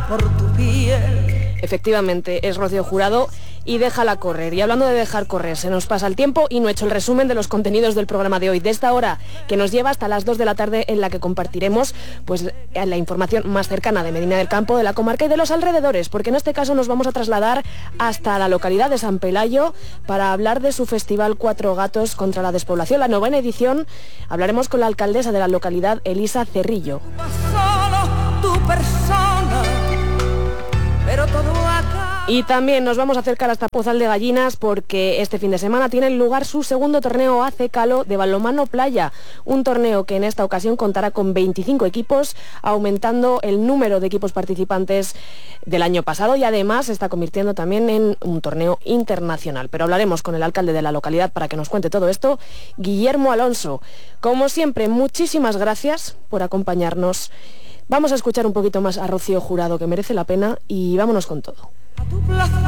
por tu piel. Efectivamente, es Rocío Jurado y Déjala correr. Y hablando de dejar correr, se nos pasa el tiempo y no he hecho el resumen de los contenidos del programa de hoy, de esta hora que nos lleva hasta las 2 de la tarde, en la que compartiremos pues la información más cercana de Medina del Campo, de la comarca y de los alrededores, porque en este caso nos vamos a trasladar hasta la localidad de San Pelayo para hablar de su festival Cuatro Gatos contra la despoblación, la 9ª edición. Hablaremos con la alcaldesa de la localidad, Elisa Cerrillo. Tu persona, pero todo acá. Y también nos vamos a acercar hasta Pozal de Gallinas, porque este fin de semana tiene lugar su segundo torneo AC Calo de balonmano playa, un torneo que en esta ocasión contará con 25 equipos, aumentando el número de equipos participantes del año pasado, y además se está convirtiendo también en un torneo internacional. Pero hablaremos con el alcalde de la localidad para que nos cuente todo esto, Guillermo Alonso. Como siempre, muchísimas gracias por acompañarnos. Vamos a escuchar un poquito más a Rocío Jurado, que merece la pena, y vámonos con todo. A tu placer.